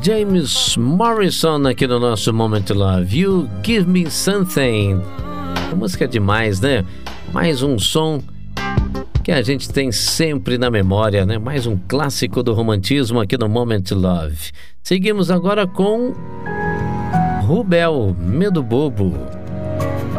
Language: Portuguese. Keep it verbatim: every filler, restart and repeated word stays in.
James Morrison aqui no nosso Moment Love. You Give Me Something. A música é demais, né? Mais um som que a gente tem sempre na memória, né? Mais um clássico do romantismo aqui no Moment Love. Seguimos agora com Rubel, Medo Bobo.